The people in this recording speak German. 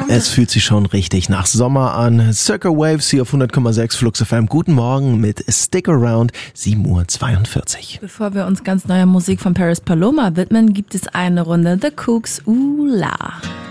Es fühlt sich schon richtig nach Sommer an. Circa Waves hier auf 100,6 Flux FM. Guten Morgen mit Stick Around, 7:42 Uhr. Bevor wir uns ganz neuer Musik von Paris Paloma widmen, gibt es eine Runde The Cooks La.